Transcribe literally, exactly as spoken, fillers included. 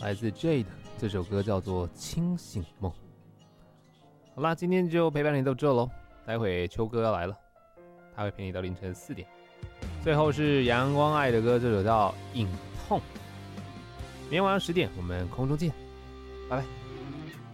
来自 Jade， 这首歌叫做《清醒梦》。好啦，今天就陪伴你到这喽，待会秋哥要来了，他会陪你到凌晨四点。最后是阳光爱的歌，这首叫《隐痛》。明天晚上十点，我们空中见，拜拜。